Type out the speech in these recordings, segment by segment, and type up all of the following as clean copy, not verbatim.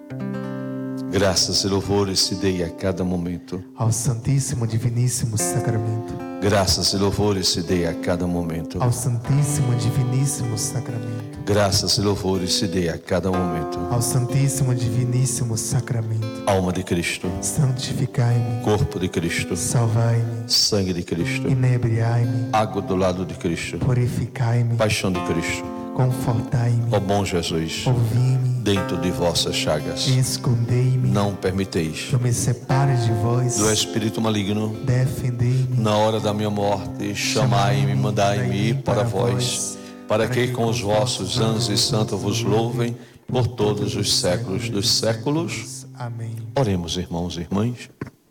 Graças e louvores se dê a cada momento ao Santíssimo Diviníssimo Sacramento. Graças e louvores se dê a cada momento ao Santíssimo Diviníssimo Sacramento. Graças e louvores se dê a cada momento ao Santíssimo Diviníssimo Sacramento. Alma de Cristo, santificai-me. Corpo de Cristo, salvai-me. Sangue de Cristo, inebriai-me. Água do lado de Cristo, purificai-me. Paixão de Cristo, confortai-me. ó bom Jesus, ouvi-me. Dentro de vossas chagas, escondei-me. Não permiteis que eu me separe de vós. Do espírito maligno, defendei-me. Na hora da minha morte, chamai-me, mandai-me ir para vós, para que com os vossos anjos e santos vos louvem por todos os séculos dos séculos. Amém. Oremos, irmãos e irmãs.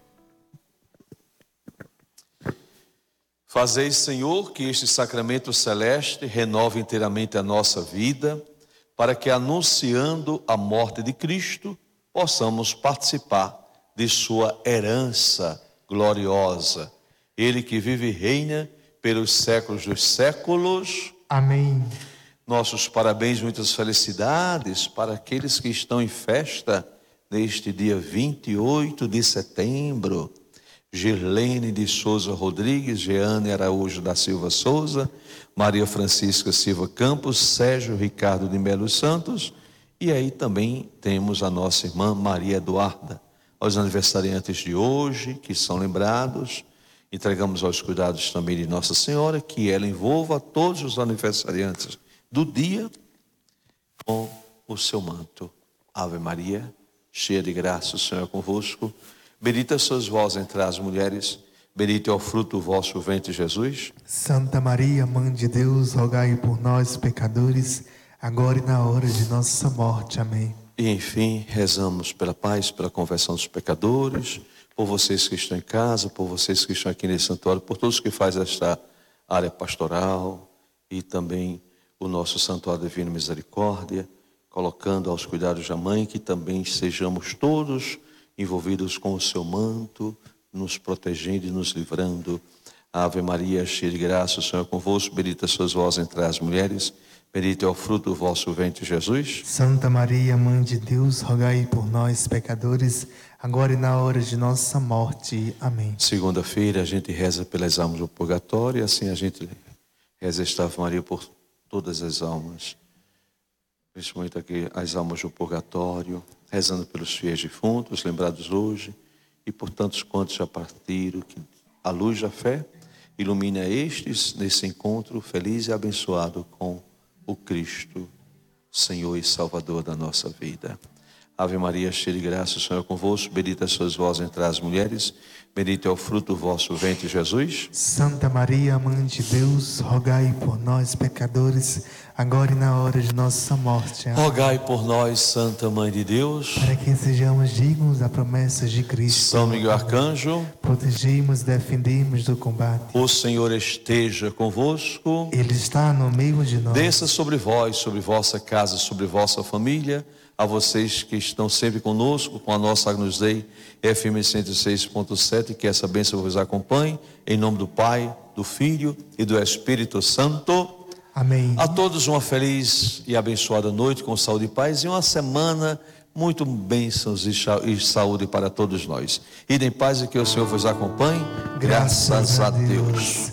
Fazeis, Senhor, que este sacramento celeste renove inteiramente a nossa vida, para que, anunciando a morte de Cristo, possamos participar de sua herança gloriosa. Ele que vive e reina pelos séculos dos séculos. Amém. Nossos parabéns, muitas felicidades para aqueles que estão em festa neste dia 28 de setembro. Girlene de Souza Rodrigues, Jeane Araújo da Silva Souza, Maria Francisca Silva Campos, Sérgio Ricardo de Melo Santos, e aí também temos a nossa irmã Maria Eduarda. Aos aniversariantes de hoje, que são lembrados, entregamos aos cuidados também de Nossa Senhora, que ela envolva todos os aniversariantes do dia com o seu manto. Ave Maria, cheia de graça, o Senhor é convosco. Bendita sois vós entre as mulheres, bendito é o fruto do vosso ventre, Jesus. Santa Maria, Mãe de Deus, rogai por nós, pecadores, agora e na hora de nossa morte. Amém. E enfim, rezamos pela paz, pela conversão dos pecadores, por vocês que estão em casa, por vocês que estão aqui nesse santuário, por todos que fazem esta área pastoral e também o nosso Santuário Divina Misericórdia, colocando aos cuidados da Mãe, que também sejamos todos envolvidos com o seu manto, nos protegendo e nos livrando. Ave Maria, cheia de graça, o Senhor é convosco, bendita sois vós entre as mulheres, bendito é o fruto do vosso ventre, Jesus. Santa Maria, Mãe de Deus, rogai por nós, pecadores, agora e na hora de nossa morte. Amém. Segunda-feira a gente reza pelas almas do purgatório, e assim a gente reza esta Ave Maria por todas as almas, principalmente aqui as almas do purgatório, rezando pelos fiéis defuntos, lembrados hoje, e por tantos quantos já partiram, que a luz da fé ilumine a estes nesse encontro feliz e abençoado com o Cristo, Senhor e Salvador da nossa vida. Ave Maria, cheia de graça, o Senhor é convosco, bendita sois vós entre as mulheres, bendito é o fruto do vosso ventre, Jesus. Santa Maria, Mãe de Deus, rogai por nós, pecadores, agora e na hora de nossa morte. Amém. Rogai por nós, Santa Mãe de Deus, para que sejamos dignos da promessa de Cristo. São Miguel Arcanjo, protegemos e defendemos do combate. O Senhor esteja convosco. Ele está no meio de nós. Desça sobre vós, sobre vossa casa, sobre vossa família. A vocês que estão sempre conosco, com a nossa Agnus Dei FM 106.7, que essa bênção vos acompanhe, em nome do Pai, do Filho e do Espírito Santo. Amém. A todos uma feliz e abençoada noite, com saúde e paz, e uma semana muito bênçãos e saúde para todos nós. Ide em paz e que o Senhor vos acompanhe. Graças a Deus.